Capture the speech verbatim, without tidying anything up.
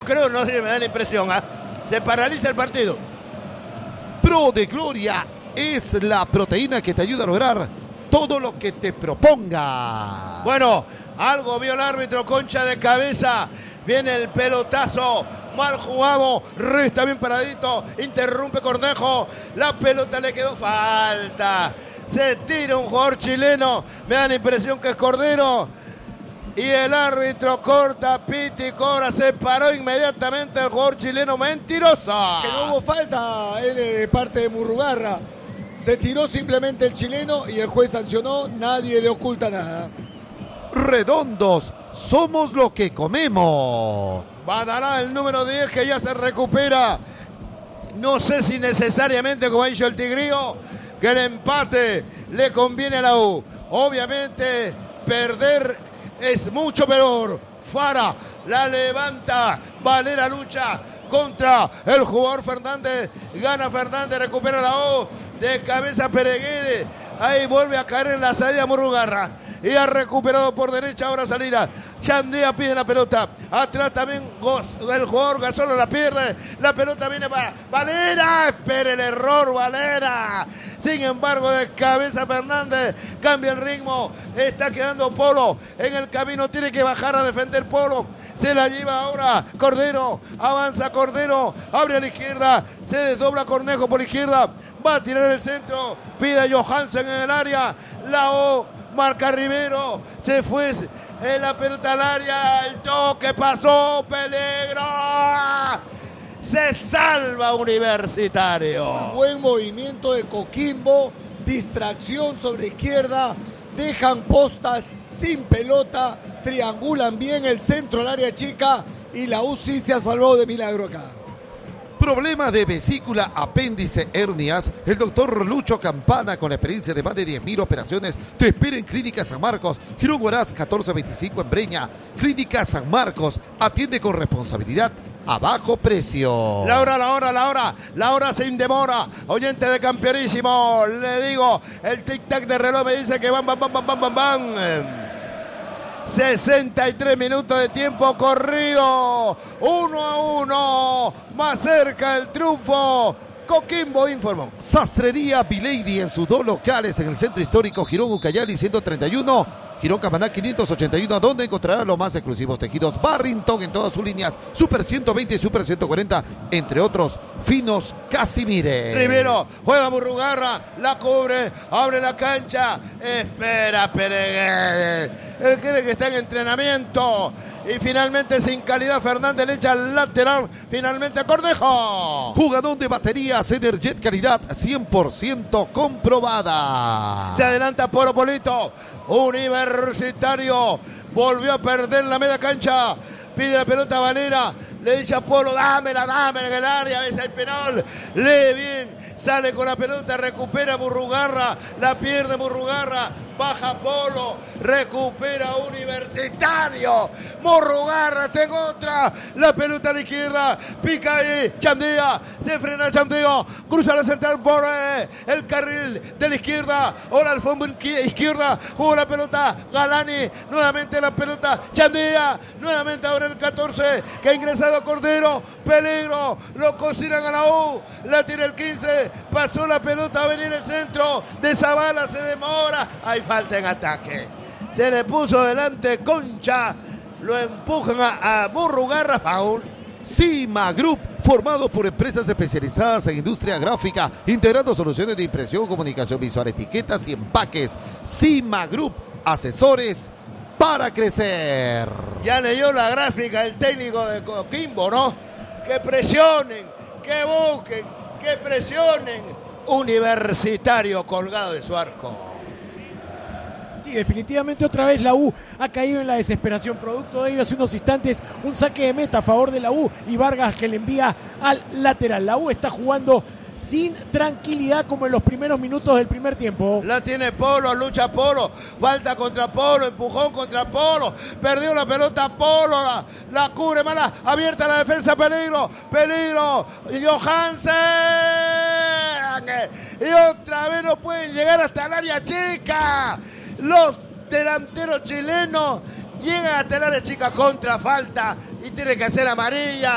creo, no sé, me da la impresión. ¿eh? Se paraliza el partido. Pro de Gloria es la proteína que te ayuda a lograr todo lo que te proponga. Bueno, algo vio el árbitro, concha de cabeza. Viene el pelotazo, mal jugado, está bien paradito, interrumpe Cornejo, la pelota le quedó falta. Se tira un jugador chileno, me da la impresión que es Cordero. Y el árbitro corta, piti, cobra, se paró inmediatamente el jugador chileno, mentiroso. Que no hubo falta de parte de Murrugarra. Se tiró simplemente el chileno y el juez sancionó, nadie le oculta nada. Redondos, somos lo que comemos. Badará el número diez que ya se recupera. No sé si necesariamente, como ha dicho el Tigrillo, que el empate le conviene a la U. Obviamente, perder es mucho peor. Fara la levanta, Valera lucha contra el jugador Fernández, gana Fernández, recupera la U, de cabeza Pereguede, ahí vuelve a caer en la salida Murrugarra, y ha recuperado por derecha, ahora salida, Chandía pide la pelota, atrás también el jugador Gasolo la pierde, la pelota viene para Valera, espera el error Valera, sin embargo de cabeza Fernández, cambia el ritmo, está quedando Polo en el camino, tiene que bajar a defender Polo, se la lleva ahora Cordero, avanza Cordero, abre a la izquierda, se desdobla Cornejo por la izquierda, va a tirar el centro, pide a Johansen en el área, la O, marca Rivero, se fue en la pelota al área, el toque pasó, peligro, se salva Universitario. Un buen movimiento de Coquimbo, distracción sobre izquierda, dejan postas sin pelota, triangulan bien el centro al área chica y la U sí se ha salvado de milagro acá. Problemas de vesícula, apéndice, hernias. El doctor Lucho Campana, con la experiencia de más de diez mil operaciones, te espera en Clínica San Marcos, Girón Huaraz catorce veinticinco en Breña. Clínica San Marcos, atiende con responsabilidad a bajo precio. La hora, la hora, la hora, la hora sin demora. Oyente de Campeonísimo, le digo, el tic-tac de reloj me dice que van, van, van, van, van, van, van. sesenta y tres minutos de tiempo corrido, uno a uno, más cerca el triunfo. Coquimbo informó. Sastrería Bilady en sus dos locales en el centro histórico Girón Ucayali ciento treinta y uno, Girón Camaná quinientos ochenta y uno, donde encontrará los más exclusivos tejidos Barrington en todas sus líneas, Super ciento veinte y Super ciento cuarenta, entre otros finos Casimires. Rivero juega Murrugarra, la cubre, abre la cancha, espera Pereguede, él cree que está en entrenamiento y finalmente sin calidad Fernández le echa al lateral, finalmente Cornejo. Jugador de baterías Energet calidad cien por ciento comprobada. Se adelanta Polo Polito, Universitario volvió a perder la media cancha, pide la pelota a Valera, le dice a Polo, dámela, dámela en el área, a veces hay penal, lee bien, sale con la pelota, recupera Murrugarra, la pierde Murrugarra, baja Polo, recupera Universitario, Murrugarra está en otra, la pelota a la izquierda, pica ahí, Chandía, se frena Chandía, cruza la central por eh, el carril de la izquierda, ahora al fondo izquierda, jugó la pelota, Galani, nuevamente la pelota, Chandía, nuevamente ahora el catorce, que ha ingresado a Cordero, peligro, lo cocinan a la U, la tira el quince, pasó la pelota, a venir el centro de Zavala, se demora, hay falta en ataque, se le puso delante Concha, lo empujan a, a Murrugarra, foul. Cima Group, formado por empresas especializadas en industria gráfica, integrando soluciones de impresión, comunicación visual, etiquetas y empaques. Cima Group, asesores para crecer. Ya leyó la gráfica el técnico de Coquimbo, ¿no? Que presionen, que busquen, que presionen. Universitario colgado de su arco. Sí, definitivamente otra vez la U ha caído en la desesperación. Producto de ello, hace unos instantes, un saque de meta a favor de la U y Vargas que le envía al lateral. La U está jugando sin tranquilidad como en los primeros minutos del primer tiempo. La tiene Polo, lucha Polo, falta contra Polo, empujón contra Polo, perdió la pelota Polo, la, la cubre mala, abierta la defensa, peligro, peligro, Johansen, y otra vez no pueden llegar hasta el área chica, los delanteros chilenos llegan hasta el área chica contra falta y tiene que hacer amarilla.